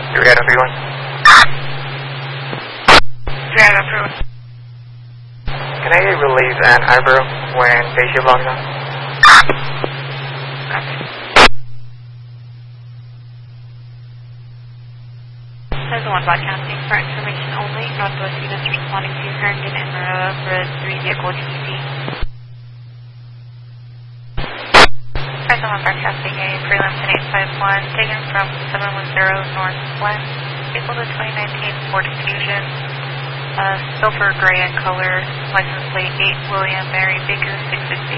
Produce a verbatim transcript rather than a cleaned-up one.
three out of three one. three out of three one. Can I release Ann Arbor when day shift logs on? There's one broadcasting for information only. Northwest units responding to Herndon and Maroa for a three vehicle T C. There's one broadcasting a prelim ten eight five one taken from seven one zero Northwest, April to twenty nineteen Ford Fusion, uh, silver gray in color, license plate eight William Mary Baker six sixty.